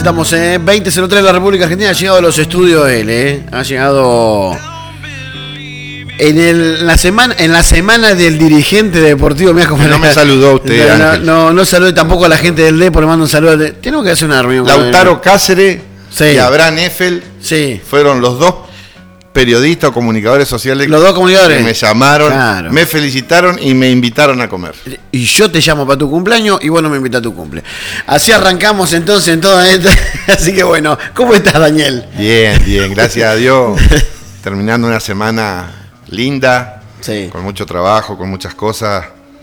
estamos, 20:03 de la República Argentina. Ha llegado a los estudios él, ha llegado en la semana del dirigente deportivo. No me saludó usted, no saludé tampoco a la gente del D, porque mando un saludo. Tenemos que hacer una reunión. Lautaro Cáceres y Abraham Eiffel fueron los dos periodistas o comunicadores sociales. Los dos comunicadores que me llamaron, me felicitaron y me invitaron a comer. Y yo te llamo para tu cumpleaños y vos no me invitas a tu cumple. Así arrancamos entonces en toda esta. Así que bueno, ¿cómo estás, Daniel? Bien, gracias a Dios. Terminando una semana linda, con mucho trabajo, con muchas cosas,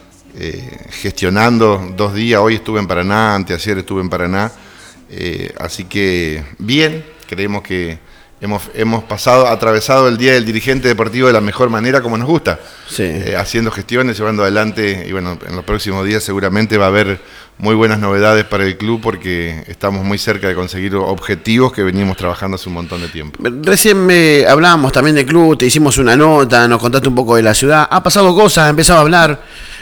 gestionando 2 días. Hoy estuve en Paraná, anteayer estuve en Paraná. Así que bien, creemos que hemos atravesado el Día del Dirigente Deportivo de la mejor manera, como nos gusta, haciendo gestiones, llevando adelante, y bueno, en los próximos días seguramente va a haber muy buenas novedades para el club, porque estamos muy cerca de conseguir objetivos que venimos trabajando hace un montón de tiempo. Recién hablábamos también del club, te hicimos una nota, nos contaste un poco de la ciudad, ha pasado cosas, ha empezado a hablar.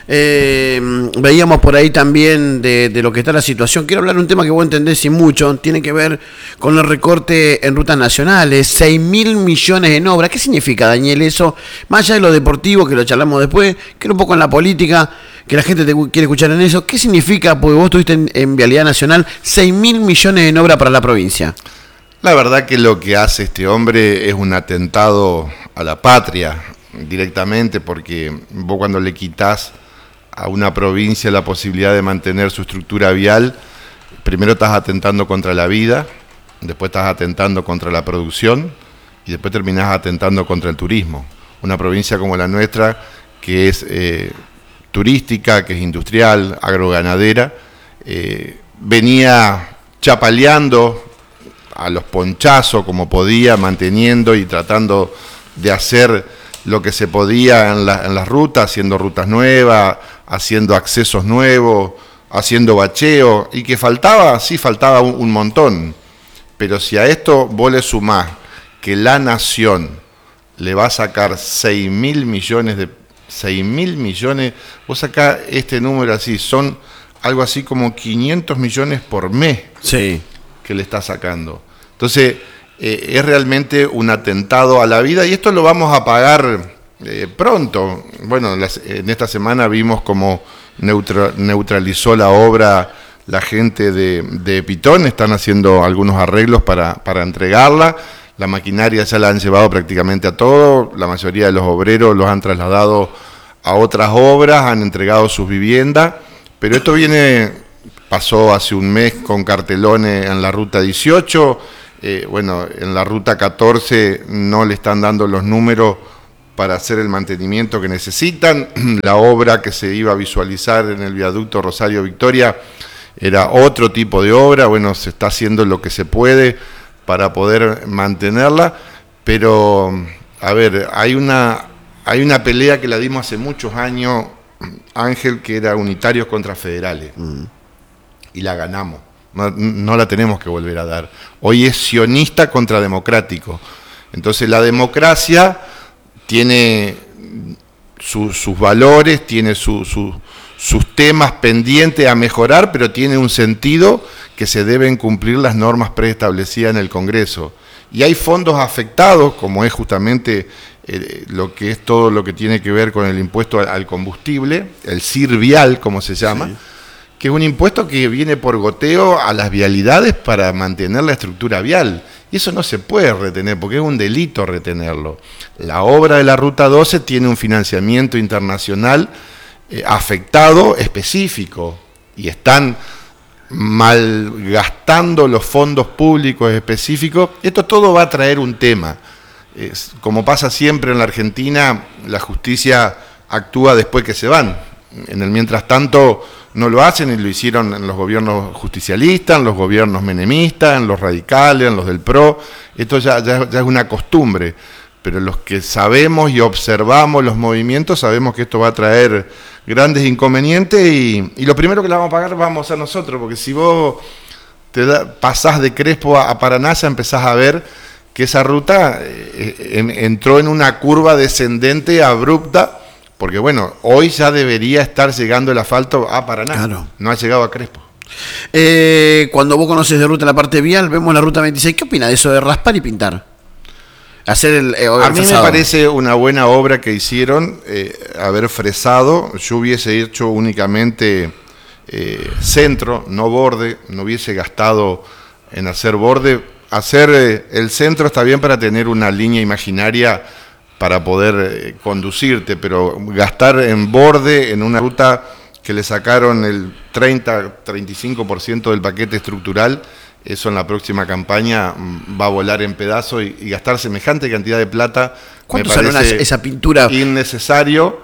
Veíamos por ahí también de lo que está la situación. Quiero hablar de un tema que vos entendés y mucho, tiene que ver con el recorte en rutas nacionales, 6.000 millones en obra. ¿Qué significa, Daniel, eso? Más allá de lo deportivo, que lo charlamos después, quiero un poco en la política, que la gente te quiere escuchar en eso. ¿Qué significa, porque vos estuviste en Vialidad Nacional, 6.000 millones en obra para la provincia? La verdad que lo que hace este hombre es un atentado a la patria, directamente, porque vos cuando le quitas a una provincia la posibilidad de mantener su estructura vial, primero estás atentando contra la vida, después estás atentando contra la producción y después terminás atentando contra el turismo. Una provincia como la nuestra, que es turística, que es industrial, agroganadera, venía chapaleando a los ponchazos como podía, manteniendo y tratando de hacer lo que se podía en las rutas, haciendo rutas nuevas, haciendo accesos nuevos, haciendo bacheo, y que faltaba un montón. Pero si a esto vos le sumás que la nación le va a sacar 6.000 millones, vos sacás este número así, son algo así como 500 millones por mes que le está sacando. Entonces, es realmente un atentado a la vida, y esto lo vamos a pagar pronto. Bueno, en esta semana vimos cómo neutralizó la obra la gente de Pitón. Están haciendo algunos arreglos para entregarla. La maquinaria ya la han llevado prácticamente a todo. La mayoría de los obreros los han trasladado a otras obras, han entregado sus viviendas. Pero esto pasó hace un mes con cartelones en la ruta 18. Bueno, en la ruta 14 no le están dando los números para hacer el mantenimiento que necesitan. La obra que se iba a visualizar en el viaducto Rosario Victoria era otro tipo de obra. Bueno, se está haciendo lo que se puede para poder mantenerla, pero a ver, hay una pelea que la dimos hace muchos años, Ángel, que era unitarios contra federales, y la ganamos. No la tenemos que volver a dar. Hoy es sionista contra democrático. Entonces la democracia tiene sus valores, tiene sus temas pendientes a mejorar, pero tiene un sentido que se deben cumplir las normas preestablecidas en el Congreso. Y hay fondos afectados, como es justamente lo que es todo lo que tiene que ver con el impuesto al combustible, el CIR vial, como se llama, que es un impuesto que viene por goteo a las vialidades para mantener la estructura vial. Y eso no se puede retener, porque es un delito retenerlo. La obra de la Ruta 12 tiene un financiamiento internacional afectado específico, y están malgastando los fondos públicos específicos. Esto todo va a traer un tema. Como pasa siempre en la Argentina, la justicia actúa después que se van. En el mientras tanto no lo hacen, y lo hicieron en los gobiernos justicialistas, en los gobiernos menemistas, en los radicales, en los del PRO. Esto ya es una costumbre, pero los que sabemos y observamos los movimientos sabemos que esto va a traer grandes inconvenientes, y lo primero que la vamos a pagar vamos a ser nosotros, porque si vos pasás de Crespo a Paraná, ya empezás a ver que esa ruta entró en una curva descendente abrupta, porque bueno, hoy ya debería estar llegando el asfalto a Paraná, no ha llegado a Crespo. Cuando vos conoces de ruta la parte vial, vemos la ruta 26. ¿Qué opina de eso de raspar y pintar? Hacer el a mí me parece una buena obra que hicieron, haber fresado. Yo hubiese hecho únicamente centro, no borde, no hubiese gastado en hacer borde. Hacer el centro está bien para tener una línea imaginaria para poder conducirte, pero gastar en borde en una ruta que le sacaron el 30-35% del paquete estructural, eso en la próxima campaña va a volar en pedazos y gastar semejante cantidad de plata. ¿Cuánto salió esa pintura? Innecesario,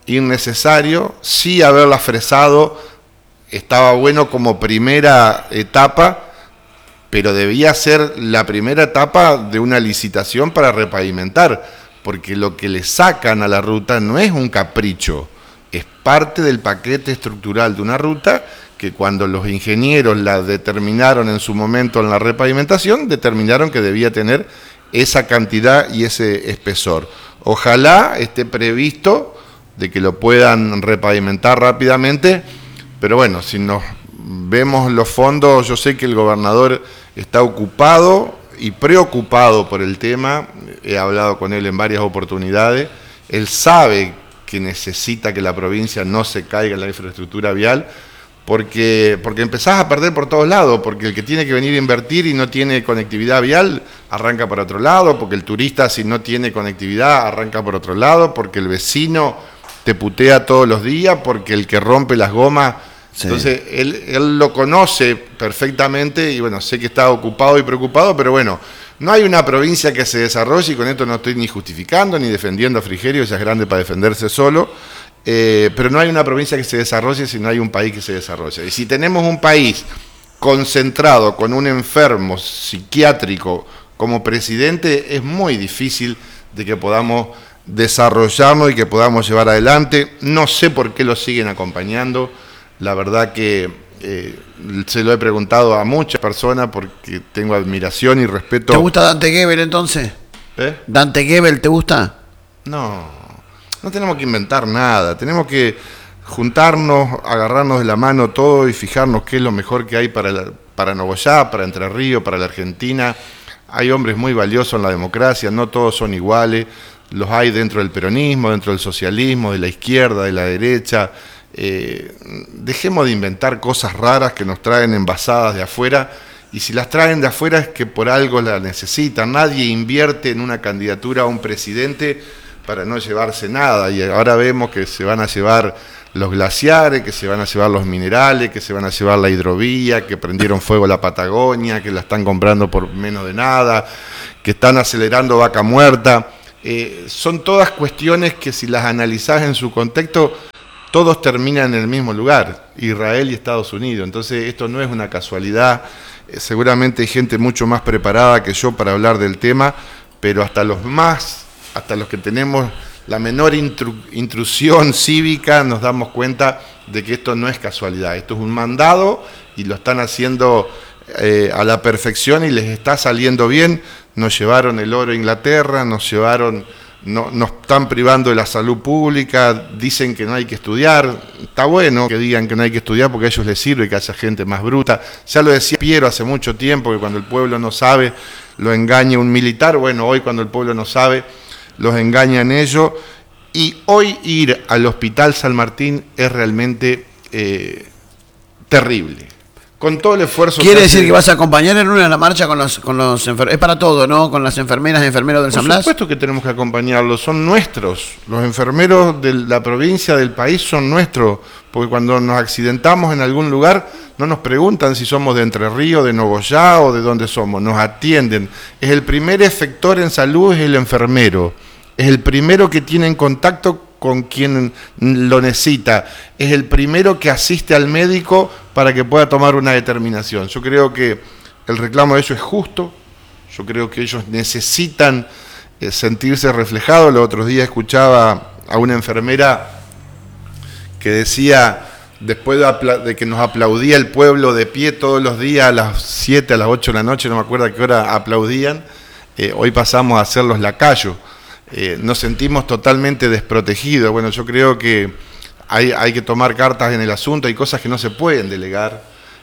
sí haberla fresado, estaba bueno como primera etapa, pero debía ser la primera etapa de una licitación para repavimentar, porque lo que le sacan a la ruta no es un capricho, es parte del paquete estructural de una ruta que cuando los ingenieros la determinaron en su momento en la repavimentación, determinaron que debía tener esa cantidad y ese espesor. Ojalá esté previsto de que lo puedan repavimentar rápidamente, pero bueno, si nos vemos los fondos, yo sé que el gobernador está ocupado y preocupado por el tema, he hablado con él en varias oportunidades, él sabe que necesita que la provincia no se caiga en la infraestructura vial, porque empezás a perder por todos lados, porque el que tiene que venir a invertir y no tiene conectividad vial, arranca por otro lado, porque el turista si no tiene conectividad, arranca por otro lado, porque el vecino te putea todos los días, porque el que rompe las gomas. Sí. Entonces, él lo conoce perfectamente y bueno, sé que está ocupado y preocupado, pero bueno, no hay una provincia que se desarrolle, y con esto no estoy ni justificando ni defendiendo a Frigerio, ya es grande para defenderse solo, pero no hay una provincia que se desarrolle si no hay un país que se desarrolle. Y si tenemos un país concentrado con un enfermo psiquiátrico como presidente, es muy difícil de que podamos desarrollarnos y que podamos llevar adelante. No sé por qué lo siguen acompañando. La verdad que se lo he preguntado a muchas personas porque tengo admiración y respeto. ¿Te gusta Dante Gebel entonces? ¿Dante Gebel te gusta? No tenemos que inventar nada. Tenemos que juntarnos, agarrarnos de la mano todo y fijarnos qué es lo mejor que hay para Nogoyá, para Entre Ríos, para la Argentina. Hay hombres muy valiosos en la democracia, no todos son iguales. Los hay dentro del peronismo, dentro del socialismo, de la izquierda, de la derecha. Dejemos de inventar cosas raras que nos traen envasadas de afuera, y si las traen de afuera es que por algo la necesitan. Nadie invierte en una candidatura a un presidente para no llevarse nada, y ahora vemos que se van a llevar los glaciares, que se van a llevar los minerales, que se van a llevar la hidrovía, que prendieron fuego la Patagonia, que la están comprando por menos de nada, que están acelerando Vaca Muerta. Son todas cuestiones que si las analizás en su contexto, todos terminan en el mismo lugar, Israel y Estados Unidos. Entonces esto no es una casualidad, seguramente hay gente mucho más preparada que yo para hablar del tema, pero hasta los que tenemos la menor intrusión cívica nos damos cuenta de que esto no es casualidad, esto es un mandado y lo están haciendo a la perfección y les está saliendo bien. Nos llevaron el oro a Inglaterra, nos están privando de la salud pública, dicen que no hay que estudiar. Está bueno que digan que no hay que estudiar porque a ellos les sirve que haya gente más bruta. Ya lo decía Piero hace mucho tiempo, que cuando el pueblo no sabe, lo engaña un militar. Bueno, hoy cuando el pueblo no sabe, los engañan ellos. Y hoy ir al Hospital San Martín es realmente terrible. Con todo el esfuerzo. ¿Quiere decir que vas a acompañar en una marcha con los enfermeros? Es para todo, ¿no? Con las enfermeras y enfermeros del San Blas. Por supuesto que tenemos que acompañarlos, son nuestros. Los enfermeros de la provincia, del país, son nuestros. Porque cuando nos accidentamos en algún lugar, no nos preguntan si somos de Entre Ríos, de Nogoyá o de dónde somos. Nos atienden. Es el primer efector en salud, es el enfermero. Es el primero que tiene en contacto con quien lo necesita, es el primero que asiste al médico para que pueda tomar una determinación. Yo creo que el reclamo de ellos es justo, yo creo que ellos necesitan sentirse reflejados. Los otros días escuchaba a una enfermera que decía, después de que nos aplaudía el pueblo de pie todos los días a las 7, a las 8 de la noche, no me acuerdo a qué hora aplaudían, hoy pasamos a ser los lacayos. Nos sentimos totalmente desprotegidos. Bueno, yo creo que hay que tomar cartas en el asunto, hay cosas que no se pueden delegar.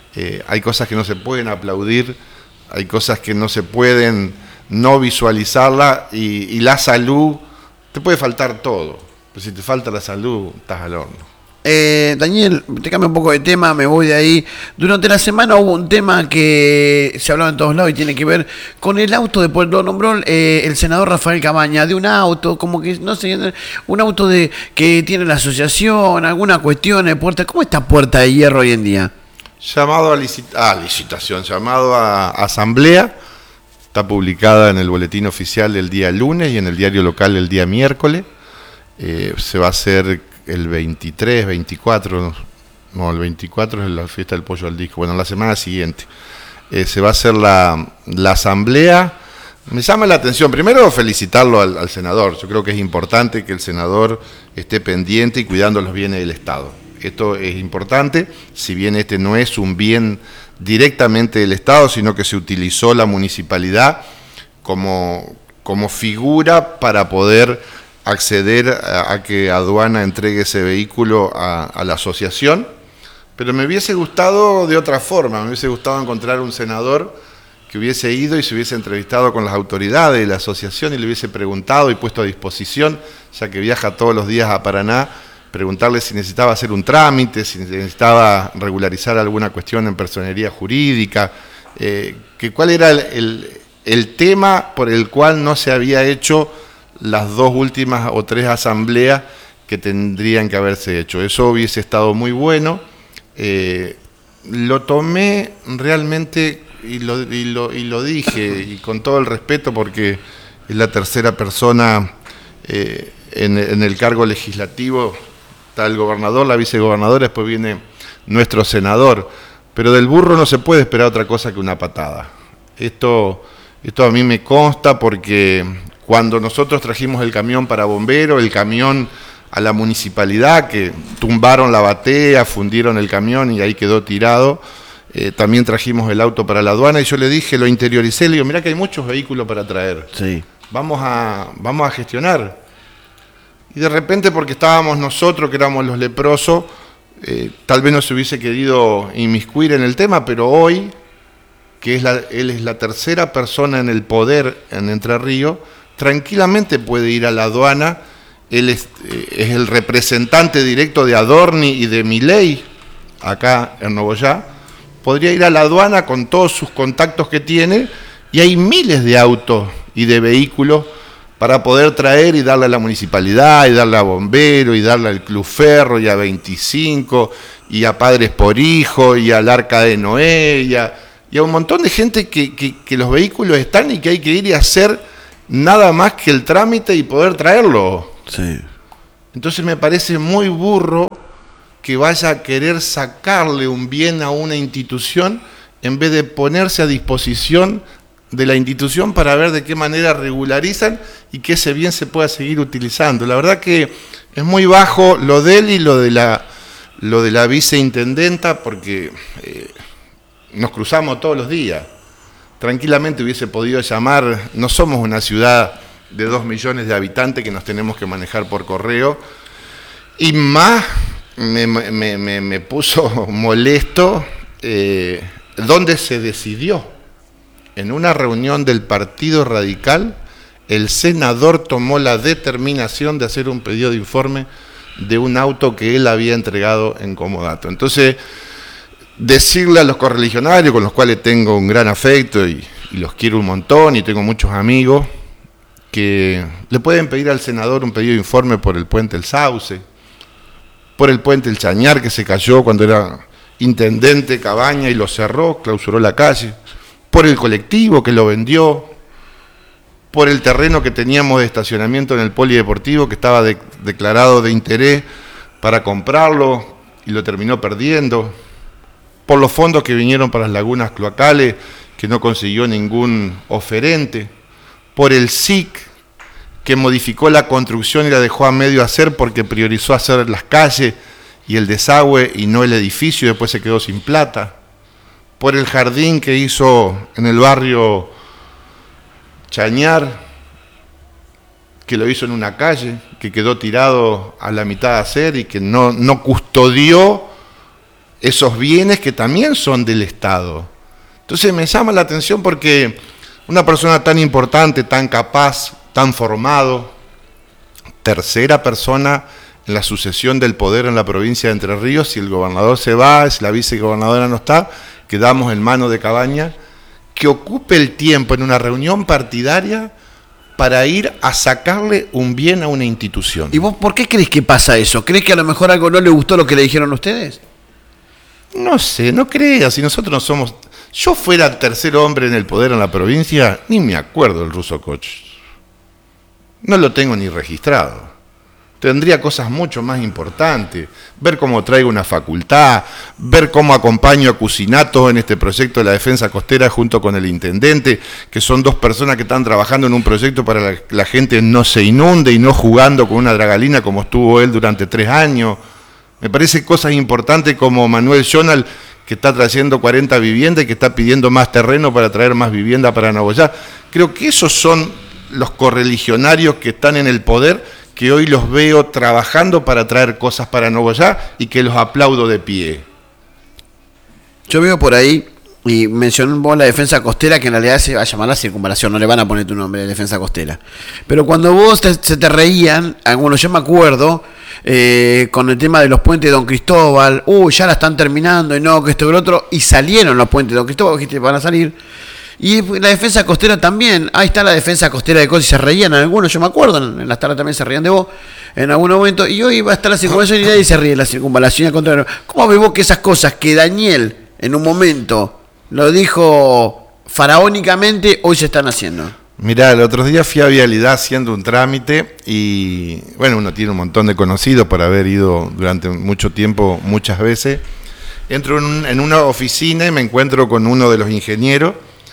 hay cosas que no se pueden aplaudir, hay cosas que no se pueden no visualizarla, y la salud, te puede faltar todo, pero si te falta la salud, estás al horno. Daniel, te cambio un poco de tema, me voy de ahí. Durante la semana hubo un tema que se hablaba en todos lados y tiene que ver con el auto de Puerto. Lo nombró el senador Rafael Cabaña, de un auto, como que, no sé, un auto que tiene la asociación, alguna cuestión de Puerta. ¿Cómo está Puerta de Hierro hoy en día? Llamado a licitación, llamado a asamblea, está publicada en el boletín oficial el día lunes y en el diario local el día miércoles. Se va a hacer el 23, 24, no, el 24 es la fiesta del pollo al disco, bueno, la semana siguiente. Se va a hacer la asamblea. Me llama la atención, primero felicitarlo al senador. Yo creo que es importante que el senador esté pendiente y cuidando los bienes del Estado. Esto es importante, si bien este no es un bien directamente del Estado, sino que se utilizó la municipalidad como figura para poder acceder a que aduana entregue ese vehículo a la asociación, pero me hubiese gustado de otra forma, me hubiese gustado encontrar un senador que hubiese ido y se hubiese entrevistado con las autoridades de la asociación y le hubiese preguntado y puesto a disposición, ya que viaja todos los días a Paraná, preguntarle si necesitaba hacer un trámite, si necesitaba regularizar alguna cuestión en personería jurídica, que cuál era el tema por el cual no se había hecho las 2 últimas o 3 asambleas que tendrían que haberse hecho. Eso hubiese estado muy bueno. Lo tomé realmente y lo dije, y con todo el respeto, porque es la tercera persona en el cargo legislativo. Está el gobernador, la vicegobernadora, después viene nuestro senador. Pero del burro no se puede esperar otra cosa que una patada. Esto a mí me consta porque cuando nosotros trajimos el camión para bomberos, el camión a la municipalidad, que tumbaron la batea, fundieron el camión y ahí quedó tirado, también trajimos el auto para la aduana y yo le dije, lo interioricé, le digo, mirá que hay muchos vehículos para traer, sí. Vamos a gestionar. Y de repente, porque estábamos nosotros, que éramos los leprosos, tal vez no se hubiese querido inmiscuir en el tema, pero hoy, que él es la tercera persona en el poder en Entre Ríos, tranquilamente puede ir a la aduana. Él es el representante directo de Adorni y de Milei, acá en Nogoyá. Podría ir a la aduana con todos sus contactos que tiene, y hay miles de autos y de vehículos para poder traer y darle a la municipalidad, y darle a bomberos, y darle al Club Ferro, y a 25, y a Padres por Hijo, y al Arca de Noé, y a un montón de gente que los vehículos están y que hay que ir y hacer nada más que el trámite y poder traerlo. Sí. Entonces me parece muy burro que vaya a querer sacarle un bien a una institución en vez de ponerse a disposición de la institución para ver de qué manera regularizan y que ese bien se pueda seguir utilizando. La verdad que es muy bajo lo de él y lo de la viceintendenta, porque nos cruzamos todos los días. Tranquilamente hubiese podido llamar, no somos una ciudad de 2 millones de habitantes que nos tenemos que manejar por correo, y más me puso molesto donde se decidió. En una reunión del Partido Radical, el senador tomó la determinación de hacer un pedido de informe de un auto que él había entregado en comodato. Entonces, decirle a los correligionarios, con los cuales tengo un gran afecto y los quiero un montón y tengo muchos amigos, que le pueden pedir al senador un pedido de informe por el puente El Sauce, por el puente El Chañar, que se cayó cuando era intendente Cabaña y lo cerró, clausuró la calle, por el colectivo que lo vendió, por el terreno que teníamos de estacionamiento en el polideportivo que estaba declarado de interés para comprarlo y lo terminó perdiendo, por los fondos que vinieron para las lagunas cloacales que no consiguió ningún oferente, por el SIC que modificó la construcción y la dejó a medio hacer porque priorizó hacer las calles y el desagüe y no el edificio y después se quedó sin plata, por el jardín que hizo en el barrio Chañar, que lo hizo en una calle, que quedó tirado a la mitad de hacer y que no custodió esos bienes que también son del Estado. Entonces me llama la atención porque una persona tan importante, tan capaz, tan formado, tercera persona en la sucesión del poder en la provincia de Entre Ríos, si el gobernador se va, si la vicegobernadora no está, quedamos en mano de Cabaña, que ocupe el tiempo en una reunión partidaria para ir a sacarle un bien a una institución. ¿Y vos por qué crees que pasa eso? ¿Crees que a lo mejor algo no le gustó lo que le dijeron a ustedes? No sé, no creas, si nosotros no somos... Yo fuera el tercer hombre en el poder en la provincia, ni me acuerdo del Russo Koch. No lo tengo ni registrado. Tendría cosas mucho más importantes, ver cómo traigo una facultad, ver cómo acompaño a Cucinato en este proyecto de la defensa costera junto con el intendente, que son dos personas que están trabajando en un proyecto para que la gente no se inunde y no jugando con una dragalina como estuvo él durante 3 años. Me parece cosas importantes como Manuel Jonal, que está trayendo 40 viviendas y que está pidiendo más terreno para traer más vivienda para Nogoyá. Creo que esos son los correligionarios que están en el poder, que hoy los veo trabajando para traer cosas para Nogoyá y que los aplaudo de pie. Yo veo por ahí, y mencionó vos la defensa costera, que en realidad se va a llamar la circunvalación, no le van a poner tu nombre de defensa costera. Pero cuando vos se te reían, algunos, yo me acuerdo, con el tema de los puentes de Don Cristóbal, ya la están terminando, y no, que esto y lo otro, y salieron los puentes de Don Cristóbal, que van a salir. Y la defensa costera también, ahí está la defensa costera de Cosas, y se reían algunos, yo me acuerdo, en las tardes también se reían de vos, en algún momento, y hoy va a estar la circunvalación y nadie se ríe de la circunvalación, al contrario. ¿Cómo ves vos que esas cosas que Daniel en un momento lo dijo faraónicamente, hoy se están haciendo? Mirá, el otro día fui a Vialidad haciendo un trámite y, bueno, uno tiene un montón de conocidos por haber ido durante mucho tiempo, muchas veces. Entro en una oficina y me encuentro con uno de los ingenieros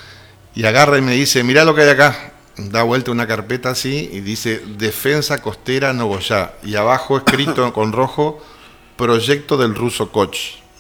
y agarra y me dice, mirá lo que hay acá. Da vuelta una carpeta así y dice Defensa Costera Nogoyá. Y abajo escrito con rojo, Proyecto del Russo Koch.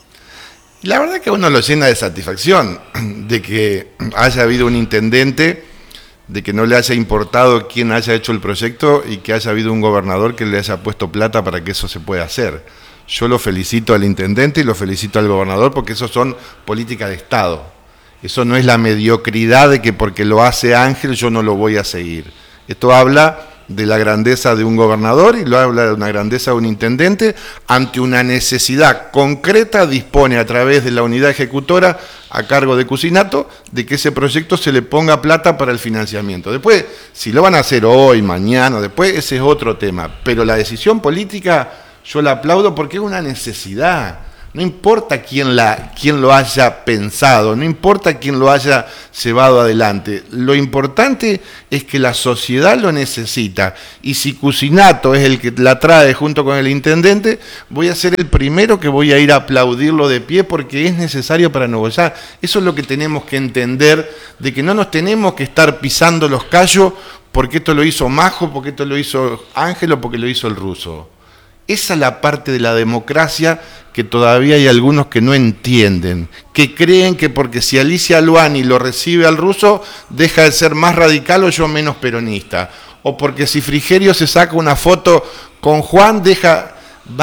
Y la verdad que a uno lo llena de satisfacción de que haya habido un intendente, de que no le haya importado quién haya hecho el proyecto y que haya habido un gobernador que le haya puesto plata para que eso se pueda hacer. Yo lo felicito al intendente y lo felicito al gobernador porque eso son políticas de Estado. Eso no es la mediocridad de que porque lo hace Ángel yo no lo voy a seguir. Esto habla de la grandeza de un gobernador y lo habla de una grandeza de un intendente ante una necesidad concreta, dispone a través de la unidad ejecutora a cargo de Cucinato de que ese proyecto se le ponga plata para el financiamiento. Después, si lo van a hacer hoy, mañana, después, ese es otro tema. Pero la decisión política yo la aplaudo porque es una necesidad. No importa quién lo haya pensado, no importa quién lo haya llevado adelante. Lo importante es que la sociedad lo necesita. Y si Cucinato es el que la trae junto con el intendente, voy a ser el primero que voy a ir a aplaudirlo de pie porque es necesario para Nogoyá. Eso es lo que tenemos que entender, de que no nos tenemos que estar pisando los callos porque esto lo hizo Majo, porque esto lo hizo Ángel o porque lo hizo el Russo. Esa es la parte de la democracia que todavía hay algunos que no entienden, que creen que porque si Alicia Luani lo recibe al Russo, deja de ser más radical o yo menos peronista. O porque si Frigerio se saca una foto con Juan, deja...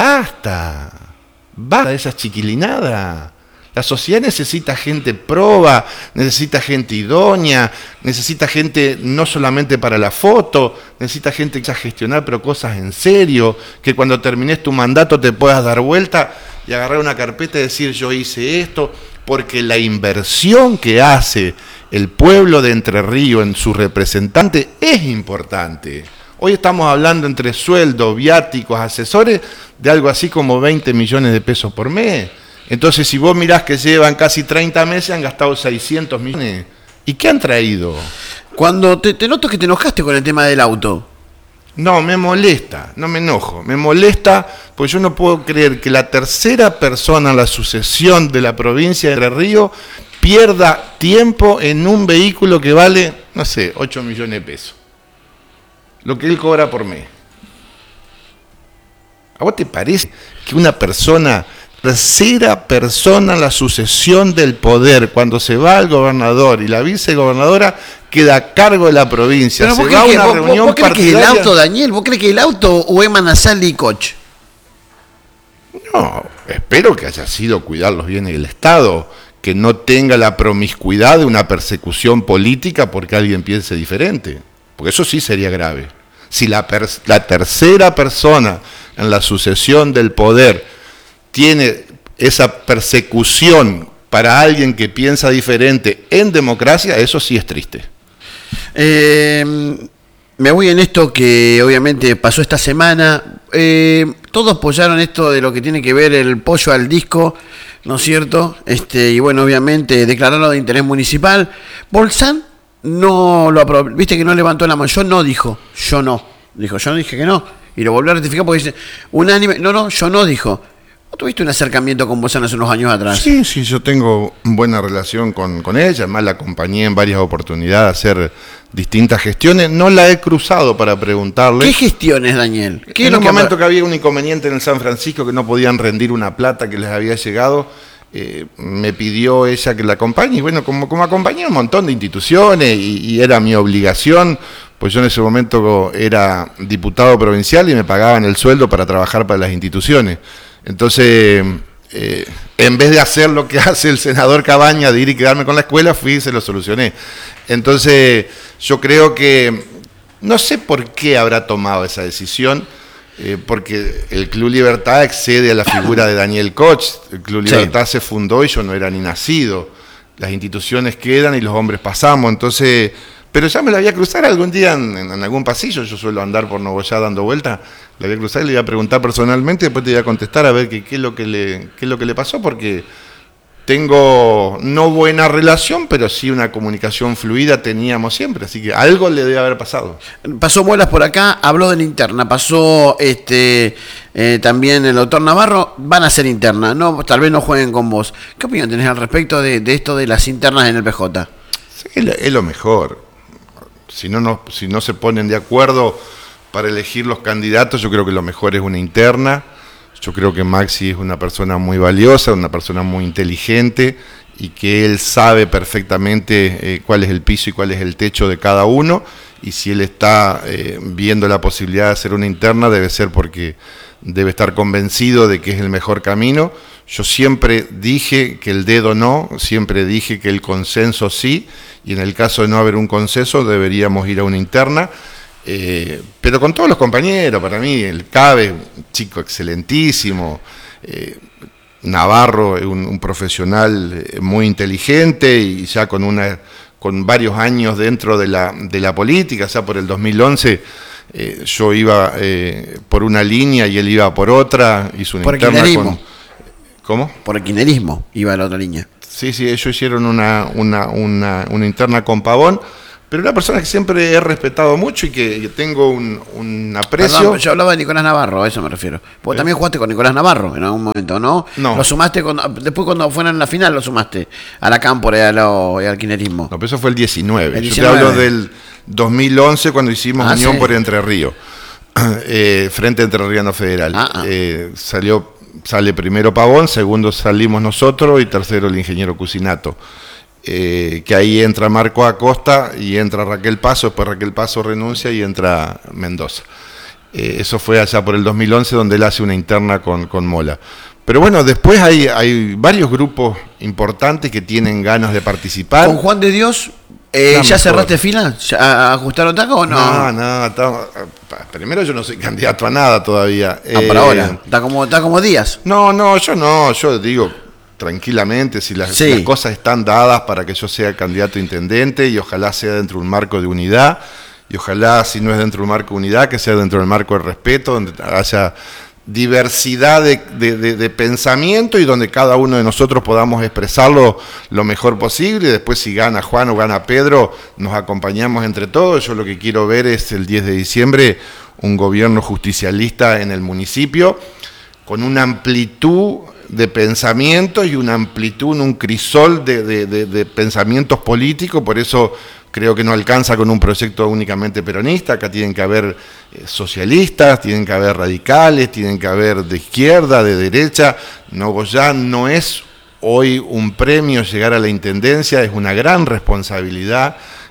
Basta de esas chiquilinadas. La sociedad necesita gente proba, necesita gente idónea, necesita gente no solamente para la foto, necesita gente que a gestionar pero cosas en serio, que cuando termines tu mandato te puedas dar vuelta y agarrar una carpeta y decir yo hice esto, porque la inversión que hace el pueblo de Entre Ríos en su representante es importante. Hoy estamos hablando entre sueldos, viáticos, asesores, de algo así como 20 millones de pesos por mes. Entonces, si vos mirás que llevan casi 30 meses, han gastado 600 millones. ¿Y qué han traído? Cuando te noto que te enojaste con el tema del auto. No, me molesta, no me enojo. Me molesta porque yo no puedo creer que la tercera persona en la sucesión de la provincia de Entre Ríos pierda tiempo en un vehículo que vale, no sé, 8 millones de pesos. Lo que él cobra por mes. ¿A vos te parece que una persona... tercera persona en la sucesión del poder, cuando se va el gobernador y la vicegobernadora queda a cargo de la provincia? Pero se va a una reunión ¿Vos crees que el auto, Daniel, vos crees que el auto o Eman Asali y Koch? No, espero que haya sido cuidar los bienes del Estado, que no tenga la promiscuidad de una persecución política porque alguien piense diferente, porque eso sí sería grave. Si la tercera persona en la sucesión del poder tiene esa persecución para alguien que piensa diferente en democracia, eso sí es triste. Me voy en esto que obviamente pasó esta semana. Todos apoyaron esto de lo que tiene que ver el pollo al disco, ¿no es cierto? Y bueno, obviamente declararlo de interés municipal. Bolsán no lo aprobó, viste que no levantó la mano. Yo no dijo, yo no. Dijo, yo no dije que no. Y lo volvió a ratificar porque dice, unánime, no, yo no dijo. ¿No tuviste un acercamiento con Bolsán hace unos años atrás? Sí, yo tengo buena relación con ella, además la acompañé en varias oportunidades a hacer distintas gestiones, no la he cruzado para preguntarle. ¿Qué gestiones, Daniel? En un momento que había un inconveniente en el San Francisco, que no podían rendir una plata que les había llegado, me pidió ella que la acompañe, y bueno, como acompañé a un montón de instituciones, y era mi obligación, pues yo en ese momento era diputado provincial y me pagaban el sueldo para trabajar para las instituciones. Entonces, en vez de hacer lo que hace el senador Cabaña, de ir y quedarme con la escuela, fui y se lo solucioné. Entonces, yo creo que, no sé por qué habrá tomado esa decisión, porque el Club Libertad excede a la figura de Daniel Koch. El Club Libertad se fundó y yo no era ni nacido. Las instituciones quedan y los hombres pasamos, entonces... Pero ya me la voy a cruzar algún día en algún pasillo, yo suelo andar por Nogoyá dando vueltas, la voy a cruzar y le voy a preguntar personalmente, después te voy a contestar a ver qué es lo que le pasó, porque tengo no buena relación, pero sí una comunicación fluida teníamos siempre, así que algo le debe haber pasado. Pasó Muelas por acá, habló de la interna, pasó también el doctor Navarro, van a ser interna, no, tal vez no jueguen con vos. ¿Qué opinión tenés al respecto de esto de las internas en el PJ? Sí, es lo mejor. Si no se ponen de acuerdo para elegir los candidatos, yo creo que lo mejor es una interna. Yo creo que Maxi es una persona muy valiosa, una persona muy inteligente y que él sabe perfectamente cuál es el piso y cuál es el techo de cada uno. Y si él está viendo la posibilidad de hacer una interna, debe ser porque debe estar convencido de que es el mejor camino. Yo siempre dije que el dedo no, siempre dije que el consenso sí, y en el caso de no haber un consenso deberíamos ir a una interna, pero con todos los compañeros. Para mí el Cabe, un chico excelentísimo, Navarro, un profesional muy inteligente y ya con varios años dentro de la política, ya por el 2011 yo iba por una línea y él iba por otra, hizo una interna con... ¿Cómo? Por el kirchnerismo iba a la otra línea. Sí, ellos hicieron una interna con Pavón, pero una persona que siempre he respetado mucho y que tengo un aprecio. Perdón, yo hablaba de Nicolás Navarro, a eso me refiero. Porque también jugaste con Nicolás Navarro en algún momento, ¿no? No. Lo sumaste, después cuando fueron en la final lo sumaste a la Cámpora y al kirchnerismo. No, pero eso fue el 19. Yo te hablo del 2011 cuando hicimos Unión por Entre Ríos, Frente Entrerriano Federal. Sale primero Pavón, segundo salimos nosotros y tercero el ingeniero Cusinato. Que ahí entra Marco Acosta y entra Raquel Paso, después Raquel Paso renuncia y entra Mendoza. Eso fue allá por el 2011 donde él hace una interna con Mola. Pero bueno, después hay varios grupos importantes que tienen ganas de participar. ¿Con Juan de Dios ya cerraste fila? ¿Ya ajustaron taco o no? No. Primero yo no soy candidato a nada todavía. Para ahora. ¿Está como Díaz? No, yo digo tranquilamente, si las cosas están dadas para que yo sea candidato a intendente y ojalá sea dentro de un marco de unidad, y ojalá si no es dentro de un marco de unidad, que sea dentro del marco del respeto, donde haya diversidad de pensamiento y donde cada uno de nosotros podamos expresarlo lo mejor posible. Después si gana Juan o gana Pedro, nos acompañamos entre todos. Yo lo que quiero ver es el 10 de diciembre un gobierno justicialista en el municipio, con una amplitud de pensamientos y una amplitud, un crisol de pensamientos políticos. Por eso creo que no alcanza con un proyecto únicamente peronista. Acá tienen que haber socialistas, tienen que haber radicales, tienen que haber de izquierda, de derecha. Nogoyá no es hoy un premio llegar a la intendencia, es una gran responsabilidad,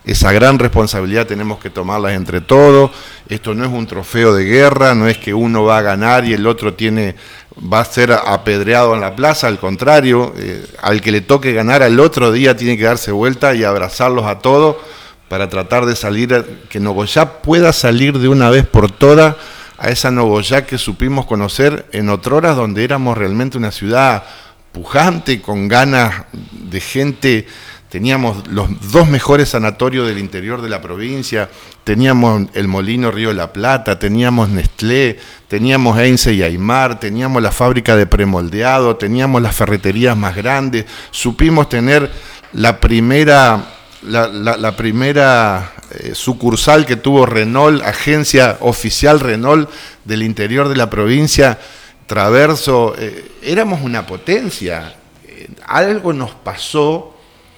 esa gran responsabilidad tenemos que tomarla entre todos. Esto no es un trofeo de guerra, no es que uno va a ganar y el otro va a ser apedreado en la plaza, al contrario, al que le toque ganar al otro día tiene que darse vuelta y abrazarlos a todos para tratar de salir, que Nogoyá pueda salir de una vez por todas a esa Nogoyá que supimos conocer en otroras, donde éramos realmente una ciudad pujante, con ganas de gente. Teníamos los 2 mejores sanatorios del interior de la provincia, teníamos el Molino Río de la Plata, teníamos Nestlé, teníamos Heinze y Aymar, teníamos la fábrica de premoldeado, teníamos las ferreterías más grandes, supimos tener la primera sucursal que tuvo Renault, agencia oficial Renault del interior de la provincia, Traverso, éramos una potencia. Algo nos pasó,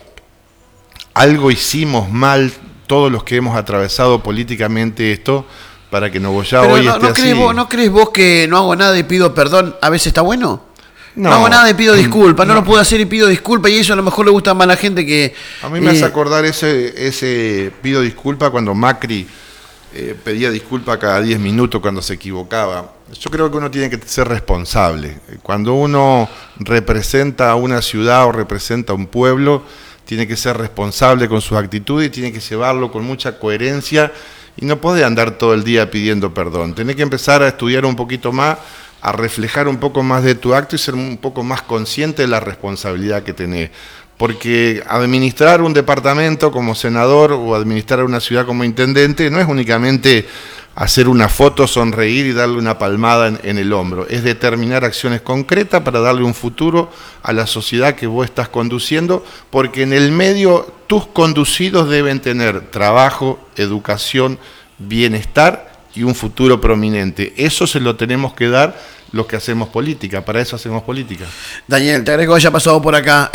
algo hicimos mal todos los que hemos atravesado políticamente esto para que Nogoyá hoy esté así. ¿No crees vos que no hago nada y pido perdón a veces está bueno? No hago nada y pido disculpas, no lo puedo hacer y pido disculpas, y eso a lo mejor le gusta más a la gente que... A mí me hace acordar ese pido disculpas cuando Macri pedía disculpas cada 10 minutos cuando se equivocaba. Yo creo que uno tiene que ser responsable. Cuando uno representa a una ciudad o representa a un pueblo, tiene que ser responsable con sus actitudes y tiene que llevarlo con mucha coherencia y no puede andar todo el día pidiendo perdón. Tenés que empezar a estudiar un poquito más, a reflejar un poco más de tu acto y ser un poco más consciente de la responsabilidad que tenés. Porque administrar un departamento como senador o administrar una ciudad como intendente no es únicamente hacer una foto, sonreír y darle una palmada en el hombro. Es determinar acciones concretas para darle un futuro a la sociedad que vos estás conduciendo, porque en el medio tus conducidos deben tener trabajo, educación, bienestar y un futuro prominente. Eso se lo tenemos que dar los que hacemos política, para eso hacemos política. Daniel, te agradezco que haya pasado por acá.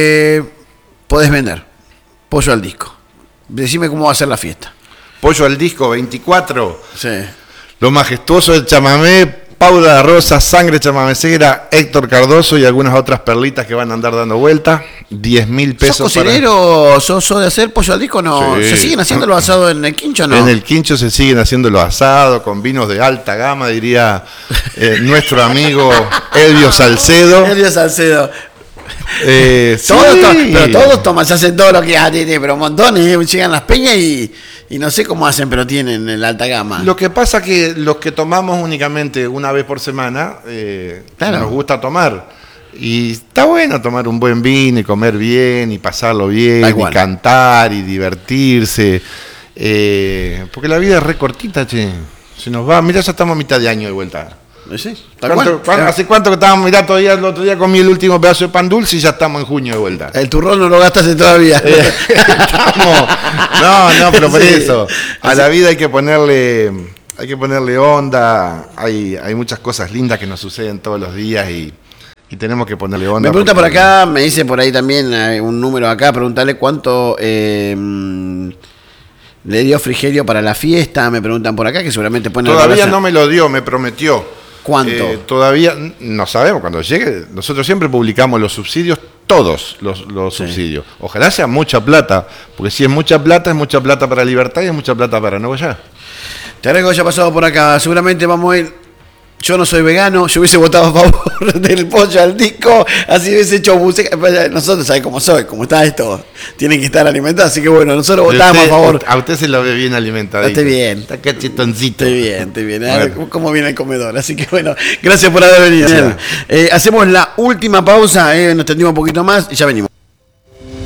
Podés vender pollo al disco. Decime cómo va a ser la fiesta. Pollo al disco 24. Sí. Lo majestuoso del chamamé, Paula Rosa, Sangre Chamamecera, Héctor Cardoso y algunas otras perlitas que van a andar dando vuelta. 10.000 pesos. ¿Sos cocinero? ¿Sos de hacer pollo al disco? ¿No? Sí. ¿Se siguen haciendo los asados en el Quincho o no? En el Quincho se siguen haciendo los asados con vinos de alta gama, diría nuestro amigo Elvio Salcedo. Elvio Salcedo. Sí. Pero todos toman, se hacen todo lo que tiene, pero montones, llegan las peñas y no sé cómo hacen, pero tienen la alta gama. Lo que pasa es que los que tomamos únicamente una vez por semana, claro, nos gusta tomar. Y está bueno tomar un buen vino y comer bien y pasarlo bien y cantar y divertirse. Porque la vida es re cortita, che. Se nos va, mira, ya estamos a mitad de año de vuelta. Sí, ¿Hace cuánto que estábamos? Mirá, todavía el otro día comí el último pedazo de pan dulce y ya estamos en junio de vuelta. El turrón no lo gastaste todavía. No, pero por eso. A la vida hay que ponerle onda. Hay muchas cosas lindas que nos suceden todos los días y tenemos que ponerle onda. Me pregunta por acá, me dice por ahí también un número acá, preguntarle cuánto le dio Frigerio para la fiesta. Me preguntan por acá, que seguramente pone... Todavía no me lo dio, me prometió. ¿Cuánto? Todavía no sabemos cuando llegue. Nosotros siempre publicamos los subsidios, todos los subsidios. Ojalá sea mucha plata, porque si es mucha plata para Libertad y es mucha plata para Nogoyá. Te agradezco que haya pasado por acá. Seguramente vamos a ir... Yo no soy vegano, yo hubiese votado a favor del pollo al disco, así hubiese hecho música. Nosotros sabemos cómo soy, cómo está esto, tienen que estar alimentados, así que bueno, nosotros votamos a favor. A usted se lo ve bien alimentado. Estoy bien. Está cachetoncito. Estoy bien. A ver cómo viene el comedor. Así que bueno, gracias por haber venido. Hacemos la última pausa, nos tendimos un poquito más y ya venimos.